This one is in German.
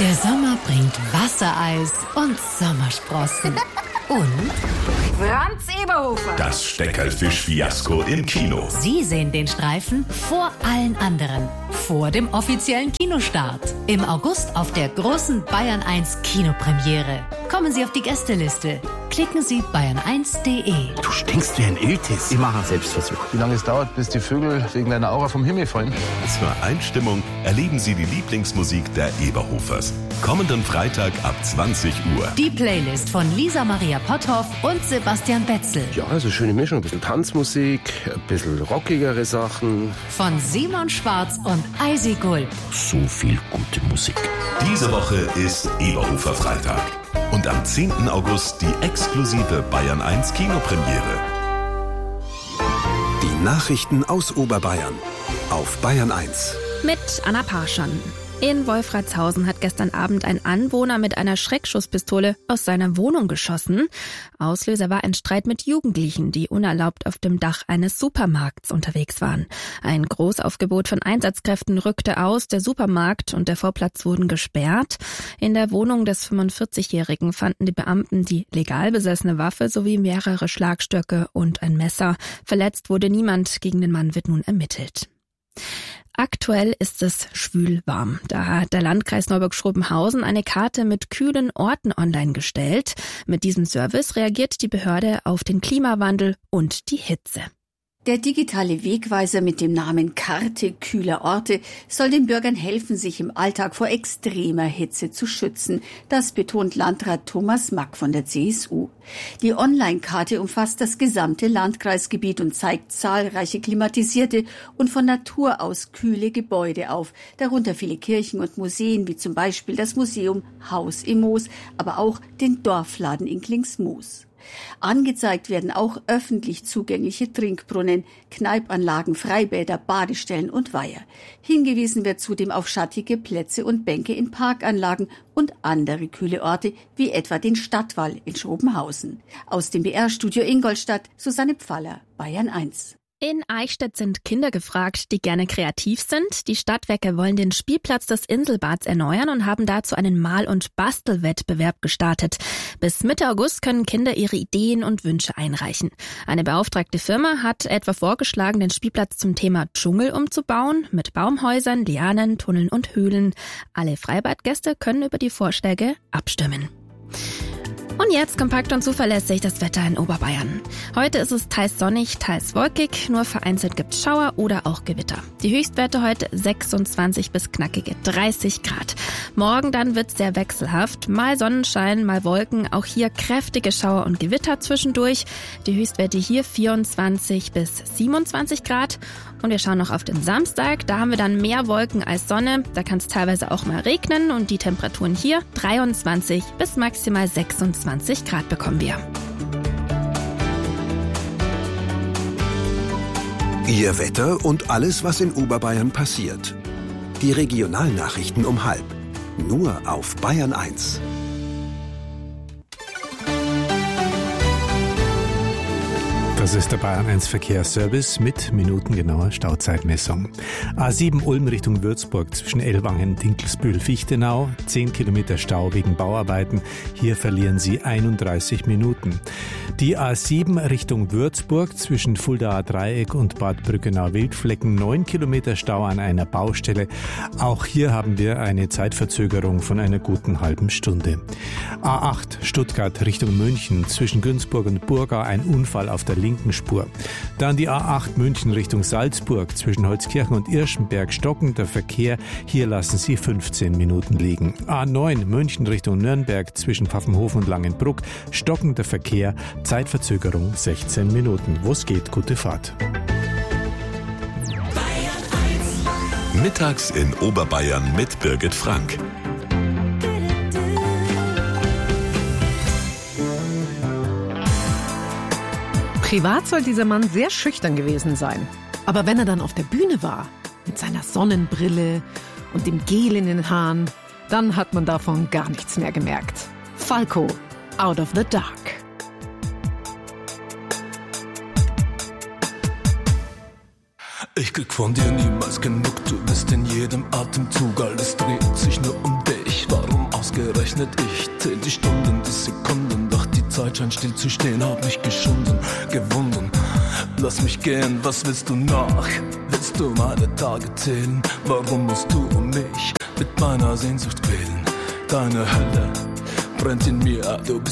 Der Sommer bringt Wassereis und Sommersprossen. Und Franz Eberhofer. Das Steckerlfisch-Fiasko im Kino. Sie sehen den Streifen vor allen anderen. Vor dem offiziellen Kinostart. Im August auf der großen Bayern 1 Kinopremiere. Kommen Sie auf die Gästeliste. Klicken Sie bayern1.de. Du stinkst wie ein Iltis. Ich mache einen Selbstversuch. Wie lange es dauert, bis die Vögel wegen deiner Aura vom Himmel fallen? Zur Einstimmung erleben Sie die Lieblingsmusik der Eberhofers. Kommenden Freitag ab 20 Uhr. Die Playlist von Lisa Maria Potthoff und Sebastian Betzel. Ja, also schöne Mischung. Ein bisschen Tanzmusik, ein bisschen rockigere Sachen. Von Simon Schwarz und Eisi Gulb. So viel gute Musik. Diese Woche ist Eberhofer Freitag. Und am 10. August die exklusive Bayern 1 Kinopremiere. Die Nachrichten aus Oberbayern auf Bayern 1. Mit Anna Parschan. In Wolfratshausen hat gestern Abend ein Anwohner mit einer Schreckschusspistole aus seiner Wohnung geschossen. Auslöser war ein Streit mit Jugendlichen, die unerlaubt auf dem Dach eines Supermarkts unterwegs waren. Ein Großaufgebot von Einsatzkräften rückte aus, der Supermarkt und der Vorplatz wurden gesperrt. In der Wohnung des 45-Jährigen fanden die Beamten die legal besessene Waffe sowie mehrere Schlagstöcke und ein Messer. Verletzt wurde niemand, gegen den Mann wird nun ermittelt. Aktuell ist es schwül warm. Da hat der Landkreis Neuburg-Schrobenhausen eine Karte mit kühlen Orten online gestellt. Mit diesem Service reagiert die Behörde auf den Klimawandel und die Hitze. Der digitale Wegweiser mit dem Namen Karte kühler Orte soll den Bürgern helfen, sich im Alltag vor extremer Hitze zu schützen. Das betont Landrat Thomas Mack von der CSU. Die Online-Karte umfasst das gesamte Landkreisgebiet und zeigt zahlreiche klimatisierte und von Natur aus kühle Gebäude auf, darunter viele Kirchen und Museen, wie zum Beispiel das Museum Haus im Moos, aber auch den Dorfladen in Klingsmoos. Angezeigt werden auch öffentlich zugängliche Trinkbrunnen, Kneipanlagen, Freibäder, Badestellen und Weiher. Hingewiesen wird zudem auf schattige Plätze und Bänke in Parkanlagen und andere kühle Orte, wie etwa den Stadtwall in Schrobenhausen. Aus dem BR-Studio Ingolstadt, Susanne Pfaller, Bayern 1. In Eichstätt sind Kinder gefragt, die gerne kreativ sind. Die Stadtwerke wollen den Spielplatz des Inselbads erneuern und haben dazu einen Mal- und Bastelwettbewerb gestartet. Bis Mitte August können Kinder ihre Ideen und Wünsche einreichen. Eine beauftragte Firma hat etwa vorgeschlagen, den Spielplatz zum Thema Dschungel umzubauen, mit Baumhäusern, Lianen, Tunneln und Höhlen. Alle Freibadgäste können über die Vorschläge abstimmen. Und jetzt kompakt und zuverlässig das Wetter in Oberbayern. Heute ist es teils sonnig, teils wolkig, nur vereinzelt gibt's Schauer oder auch Gewitter. Die Höchstwerte heute 26 bis knackige 30 Grad. Morgen dann wird's sehr wechselhaft, mal Sonnenschein, mal Wolken, auch hier kräftige Schauer und Gewitter zwischendurch. Die Höchstwerte hier 24 bis 27 Grad. Und wir schauen noch auf den Samstag, da haben wir dann mehr Wolken als Sonne. Da kann es teilweise auch mal regnen und die Temperaturen hier 23 bis maximal 26 Grad bekommen wir. Ihr Wetter und alles, was in Oberbayern passiert. Die Regionalnachrichten um 12:30. Nur auf Bayern 1. Das ist der Bayern 1 Verkehrsservice mit minutengenauer Stauzeitmessung. A7 Ulm Richtung Würzburg zwischen Ellwangen, Dinkelsbühl, Fichtenau. 10 Kilometer Stau wegen Bauarbeiten. Hier verlieren Sie 31 Minuten. Die A7 Richtung Würzburg zwischen Fuldaer Dreieck und Bad Brückenau-Wildflecken. 9 Kilometer Stau an einer Baustelle. Auch hier haben wir eine Zeitverzögerung von einer guten halben Stunde. A8 Stuttgart Richtung München zwischen Günzburg und Burgau. Ein Unfall auf der linken Spur. Dann die A8 München Richtung Salzburg zwischen Holzkirchen und Irschenberg. Stockender Verkehr. Hier lassen Sie 15 Minuten liegen. A9 München Richtung Nürnberg zwischen Pfaffenhofen und Langenbruck. Stockender Verkehr. Zeitverzögerung 16 Minuten. Wo's geht, gute Fahrt. Mittags in Oberbayern mit Birgit Frank. Privat soll dieser Mann sehr schüchtern gewesen sein. Aber wenn er dann auf der Bühne war, mit seiner Sonnenbrille und dem Gel in den Haaren, dann hat man davon gar nichts mehr gemerkt. Falco, Out of the Dark. Ich krieg von dir niemals genug, du bist in jedem Atemzug, alles dreht sich nur um dich. Warum ausgerechnet ich zähl die Stunden, die Sekunden, doch die Zeit scheint still zu stehen, hab mich geschunden, gewunden. Lass mich gehen, was willst du noch? Willst du meine Tage zählen? Warum musst du mich mit meiner Sehnsucht quälen? Deine Hölle brennt in mir, du bist